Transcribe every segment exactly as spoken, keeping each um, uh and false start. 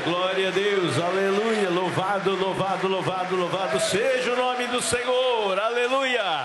glória a Deus, aleluia, louvado, louvado, louvado, louvado seja o nome do Senhor, aleluia.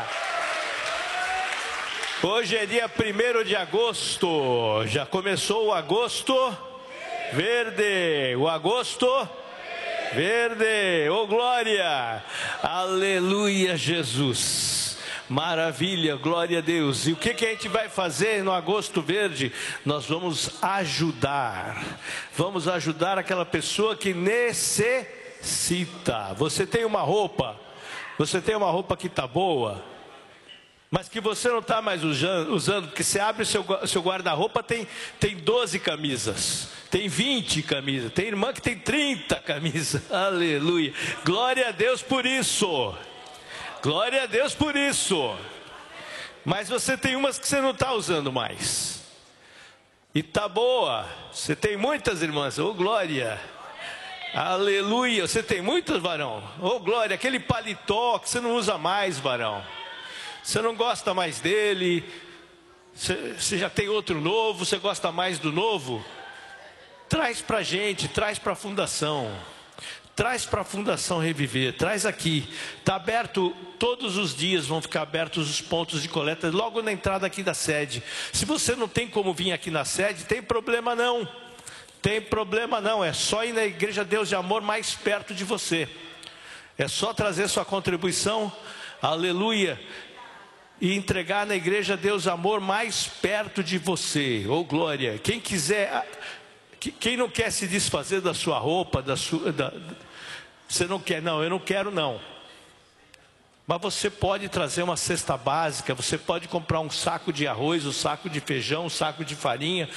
Hoje é dia primeiro de agosto, já começou o agosto verde, o agosto verde, ô glória, aleluia Jesus. Maravilha, glória a Deus. E o que, que a gente vai fazer no agosto verde? Nós vamos ajudar. Vamos ajudar aquela pessoa que necessita. Você tem uma roupa, você tem uma roupa que está boa, mas que você não está mais usando, porque você abre o seu, seu guarda-roupa, tem, tem doze camisas, tem vinte camisas, tem irmã que tem trinta camisas. Aleluia, glória a Deus por isso. Glória a Deus por isso. Mas você tem umas que você não está usando mais. E tá boa. Você tem muitas irmãs. Ô glória. Aleluia. Você tem muitas, varão. Ô glória. Aquele paletó que você não usa mais, varão. Você não gosta mais dele. Você, você já tem outro novo. Você gosta mais do novo. Traz pra gente. Traz pra fundação. Traz para a Fundação Reviver, traz aqui, está aberto, todos os dias vão ficar abertos os pontos de coleta, logo na entrada aqui da sede. Se você não tem como vir aqui na sede, tem problema não, tem problema não, é só ir na Igreja Deus de Amor mais perto de você, é só trazer sua contribuição, aleluia, e entregar na Igreja Deus de Amor mais perto de você, ô glória. Quem quiser, quem não quer se desfazer da sua roupa, da sua... Da, você não quer, não, eu não quero não. Mas você pode trazer uma cesta básica, você pode comprar um saco de arroz, um saco de feijão, um saco de farinha.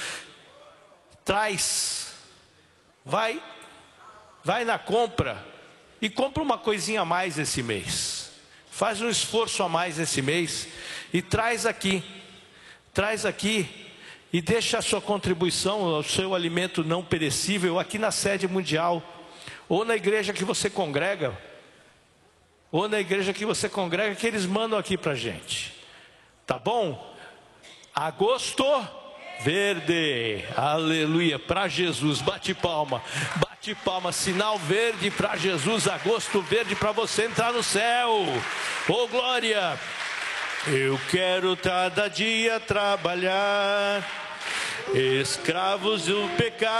Traz, vai, vai na compra e compra uma coisinha a mais esse mês. Faz um esforço a mais esse mês e traz aqui, traz aqui e deixa a sua contribuição, o seu alimento não perecível aqui na sede mundial. Ou na igreja que você congrega, ou na igreja que você congrega, que eles mandam aqui para a gente, tá bom? Agosto verde, aleluia, para Jesus, bate palma, bate palma, sinal verde para Jesus, agosto verde para você entrar no céu, ô glória. Eu quero cada dia trabalhar, escravos do pecado.